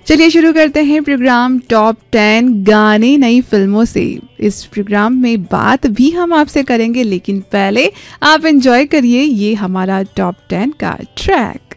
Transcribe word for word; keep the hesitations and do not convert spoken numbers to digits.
चलिए शुरू करते हैं प्रोग्राम टॉप टेन गाने नई फिल्मों से। इस प्रोग्राम में बात भी हम आपसे करेंगे, लेकिन पहले आप एंजॉय करिए ये हमारा टॉप टेन का ट्रैक।